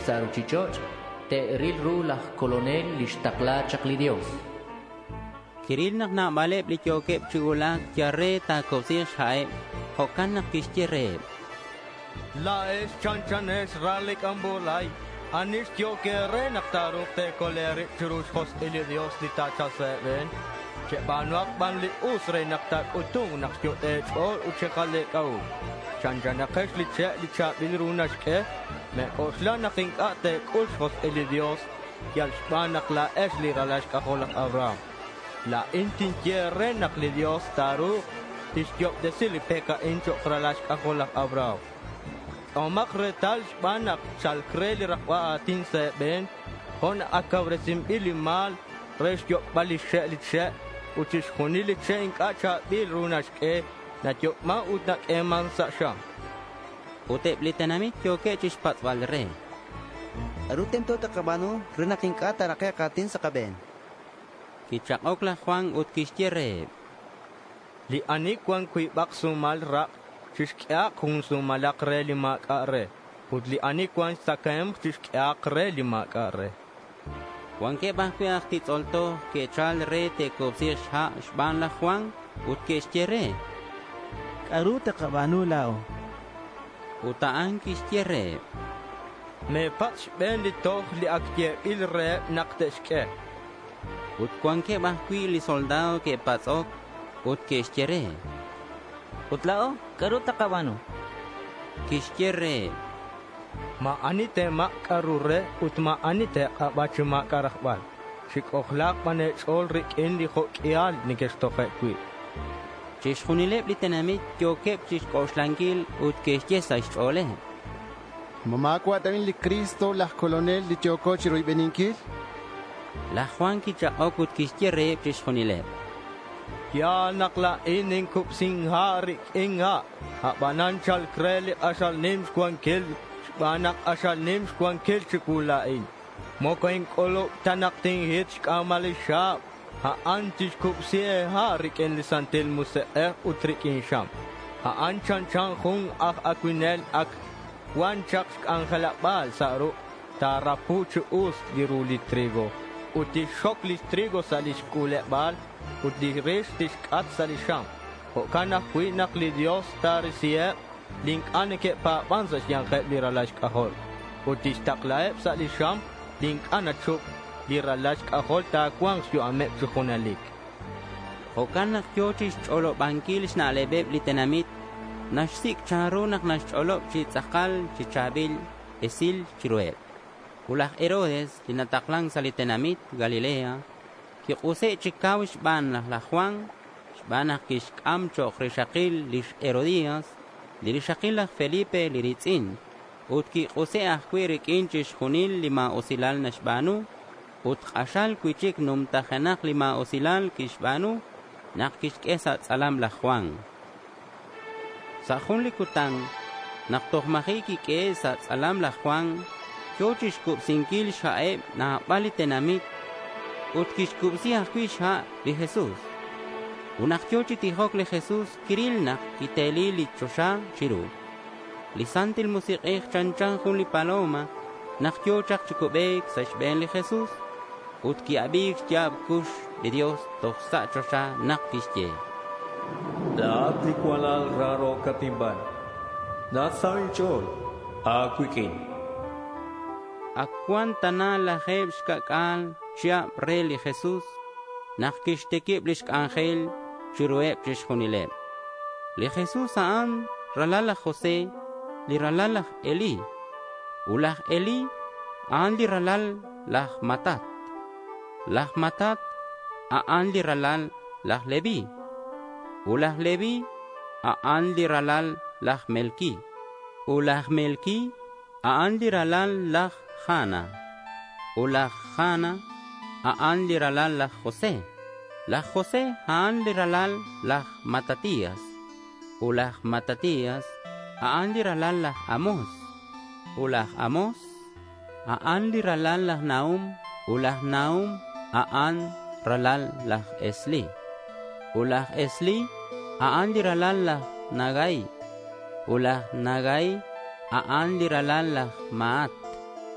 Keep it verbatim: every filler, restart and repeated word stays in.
saruchichoch, te ril ru la colonel lishtakla chakli Dios. Kiril nak na malep li kyokep chigulak kyare ta kosir shaib, hokan nak kishtireb. La es chanchanes ralik ambulay, anis kyokere nak taruk te kolerik churus hos ili Dios di tacha seben. Che banuak ban li usre nak tak utung nak kyote chol uche kalek au. Chanchanakesh li che li cha bilrunash ke, me osla nak inkate kush hos ili Dios, kyal shbanak la es li ralash kaholak Abraham. La intin kyere nak li Dios taruk, tiskyop de sili peka incho kralash kaholak Abraham. Omak retal shbanak shal kreli rakwa atin seben, hon akavresim ili mal, reskyop bali she li che, uchish khunili che inkacha bil runash ke, na tyop ma utnak eman sa sham. Utep li tanamit kyoke chishpat valre. Arutem to takabano, renaking kata rakya katin sa kaben. Kichak okla Juan ut kishtireb. Li anik kwan kui bak sumal rak, chishkya kung sumalak re lima kare. Ut li anik kwan sakem chishkya kre lima kare. Juan ke bakwe aktit olto ke chal re te kopsir sha shban la Juan ut kishtireb. Aru takabano lao. Utaan kishtireb. Me patch ben li toch li akye il re nakteshke. Ut kwan ke bakwe li soldado ke patsok ut kishtireb. Utlao, karu takabano. Kishtireb. Ma anite ma karure ut ma anite abachu ma karakbal. Shik okhlak pane chol rik indi khok ial nikestofet kui. Chishkhunileb li tanamit kyokep chishkoshlanggil ut kishtyesa ishchole. Mamakwa tamin li Cristo la colonel li chokoch roi beninkil. La Juan kichak ut kishtyereb chishkhunileb. Ya nakla inin kup singha rik inga. Habanan chal kreli asal nims kwan kil. Banak asal nims kwan kil chikulain. Moko in kolo tanak ting hitch kamali shab. Ha antis kup siye ha rik en lisantil muse er utrik in sham. Ha anchan chan khung ak akwinel ak wan chak anghalak bal saru. Tarapuchu us diruli trigo. Uti shoklis trigo salis kule bal. Uti restis kat salisham. O kana kui nakli Dios tarisiye. Link aneke pa bansas yang kait liralash kahol. Uti staklaeb salisham. Link anachuk liralash kahol ta kwang syu amek sukhunalik. O kana kyochish cholo bankilis na lebeb li tenamit. Nashsik charunak nashcholop chitzakal chichabil esil chirueb. Ulah Herodes linataklang sa litenamit Galilea. Kikuse chikawish ban la Juan. Shbanah kishkam chok rishakil lish Herodias. Lirishakil Felipe liritzin. Ut kikuse ahkwirik inchish hunil lima osilal nashbanu. Ut ashal kwichik numtahanak lima osilal kishbanu. Nakishkesat salam la Juan. Sa khun likutang. Naktohmahiki ke sa salam la Juan. Kyochish kup sinkil shaeb na bali tenamit. Ut kishkup siya kwisha li Jesus. Unak kyochi tihok li Jesus kiril nak kiteli li chosha chiru. Li santil musiqeh chanchan hun li paloma. Nak kyochak chikubek sa shben li Jesus. Ut ki abik jab kush li Dios tohsa chosha nak kishye. Lahat li kwalal raro katimban. Nasawin chol. Akwikin. Akuan tana la heb shkakal chia reli Jesus nakishtekib lishk angel chirueb chishunileb li Jesus aan ralala Jose li ralala Eli ulah Eli aan li ralal lah Matat lah Matat aan li ralal lah Levi ulah Levi aan li ralal lah Melki ulah Melki aan li ralal lah Hana ulah Hana aan liralal la Jose la Jose aan liralal la Matatias ulah Matatias aan liralal la Amos ulah Amos aan liralal la Naum ulah Naum aan ralal la Esli ulah Esli aan liralal la Nagai ulah Nagai aan liralal la Maat